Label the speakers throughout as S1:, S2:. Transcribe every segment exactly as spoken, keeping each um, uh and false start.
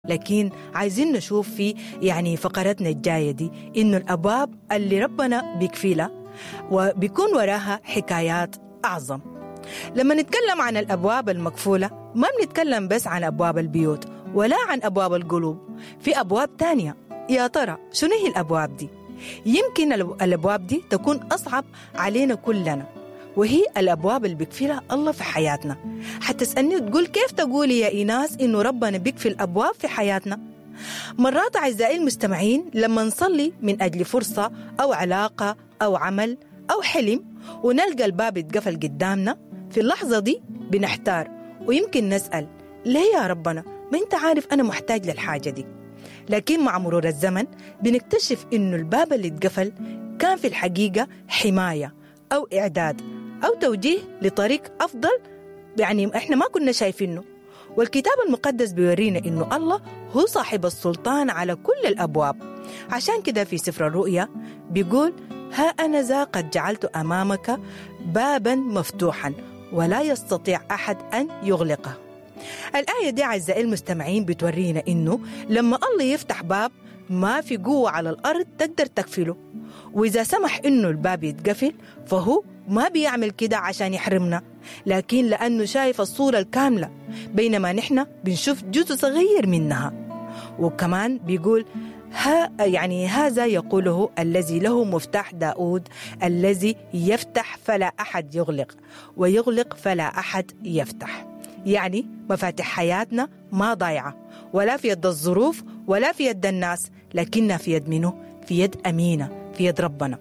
S1: لكن عايزين نشوف في يعني فقرتنا الجاية دي إنه الأبواب اللي ربنا بيكفيلها وبيكون وراها حكايات أعظم. لما نتكلم عن الأبواب المكفولة ما بنتكلم بس عن أبواب البيوت ولا عن أبواب القلوب، في أبواب تانية. يا ترى شنو هي الأبواب دي؟ يمكن الأبواب دي تكون أصعب علينا كلنا، وهي الأبواب اللي بيكفيلها الله في حياتنا. حتسألني تقول كيف تقولي يا إيناس إنه ربنا بيكفي الأبواب في حياتنا؟ مرات أعزائي المستمعين لما نصلي من أجل فرصة أو علاقة أو عمل أو حلم ونلقى الباب يتقفل قدامنا، في اللحظة دي بنحتار ويمكن نسأل ليه يا ربنا؟ ما أنت عارف أنا محتاج للحاجة دي. لكن مع مرور الزمن بنكتشف إنه الباب اللي اتقفل كان في الحقيقة حماية أو إعداد أو توجيه لطريق أفضل، يعني إحنا ما كنا شايفينه. والكتاب المقدس بيورينا إنه الله هو صاحب السلطان على كل الأبواب. عشان كده في سفر الرؤيا بيقول ها أنا ذا قد جعلت أمامك بابا مفتوحا ولا يستطيع أحد أن يغلقه. الآية دي أعزائي المستمعين بتورينا إنه لما الله يفتح باب ما في قوة على الأرض تقدر تقفله، وإذا سمح إنه الباب يتقفل فهو ما بيعمل كده عشان يحرمنا، لكن لأنه شايف الصورة الكاملة، بينما نحن بنشوف جزء صغير منها. وكمان بيقول ها يعني هذا يقوله الذي له مفتاح داود الذي يفتح فلا أحد يغلق ويغلق فلا أحد يفتح. يعني مفاتيح حياتنا ما ضايعة ولا في يد الظروف ولا في يد الناس، لكنها في يد منه؟ في يد أمينة، في يد ربنا.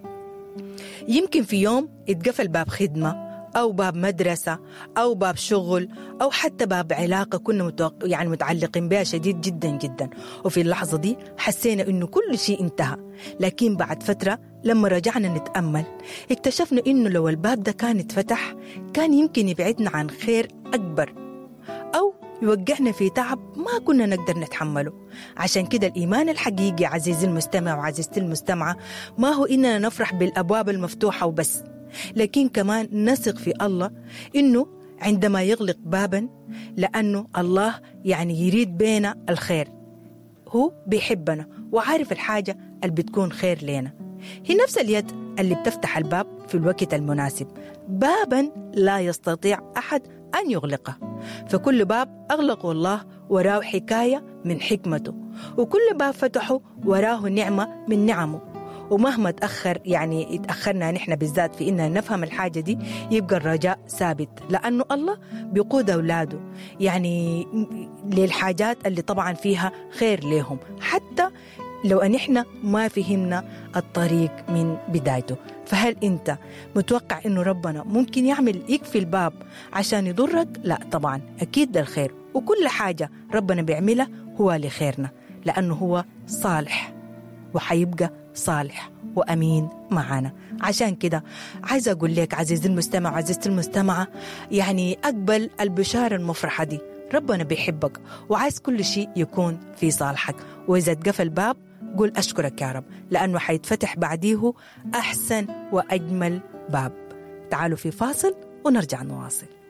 S1: يمكن في يوم اتقفل باب خدمة أو باب مدرسة أو باب شغل أو حتى باب علاقة كنا متوق... يعني متعلقين بها شديد جدا جدا، وفي اللحظة دي حسينا إنه كل شيء انتهى. لكن بعد فترة لما رجعنا نتأمل اكتشفنا إنه لو الباب ده كان اتفتح كان يمكن يبعدنا عن خير أكبر أو يوقعنا في تعب ما كنا نقدر نتحمله. عشان كده الإيمان الحقيقي عزيزي المستمع وعزيزتي المستمعة ما هو إننا نفرح بالأبواب المفتوحة وبس، لكن كمان نثق في الله إنه عندما يغلق بابا لأنه الله يعني يريد بينا الخير، هو بيحبنا وعارف الحاجة اللي بتكون خير لنا. هي نفس اليد اللي بتفتح الباب في الوقت المناسب، بابا لا يستطيع أحد أن يغلقه. فكل باب أغلقه الله وراه حكاية من حكمته، وكل باب فتحه وراه نعمة من نعمه. ومهما تأخر يعني يتأخرنا نحن بالذات في إننا نفهم الحاجة دي، يبقى الرجاء ثابت، لأنه الله بيقود أولاده يعني للحاجات اللي طبعا فيها خير لهم، حتى لو أن إحنا ما فهمنا الطريق من بدايته. فهل أنت متوقع إنه ربنا ممكن يعمل يكفي الباب عشان يضرك؟ لا طبعا، أكيد ده الخير، وكل حاجة ربنا بيعملها هو لخيرنا، لأنه هو صالح وحيبقى صالح وأمين معنا. عشان كده عايزة أقول لك عزيزي المستمع وعزيزتي المستمعة، يعني أقبل البشارة المفرحة دي، ربنا بيحبك وعايز كل شيء يكون في صالحك. وإذا تقفل باب قول أشكرك يا رب، لأنه حيتفتح بعديه أحسن وأجمل باب. تعالوا في فاصل ونرجع نواصل.